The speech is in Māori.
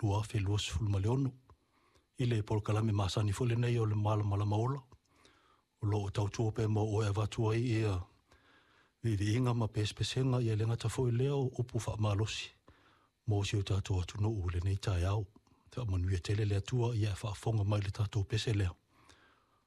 lua fe luas fulmaleonu. Ile por kalame masani fule nei o le mala maola. O lo tau tuope mo o eva tuai ia vivi inga ma pespesenga ia lenga ta foi leo upu fa malosi. Mo si o tatou atu no ule nei tai au. Te amanuia tele le atua ia fa fonga mai le tatou pese leo.